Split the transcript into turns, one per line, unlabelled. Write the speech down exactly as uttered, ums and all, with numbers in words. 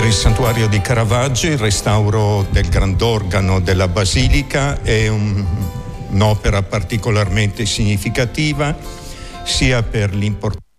Per il santuario di Caravaggio il restauro del grandorgano della Basilica è un, un'opera particolarmente significativa sia per l'importanza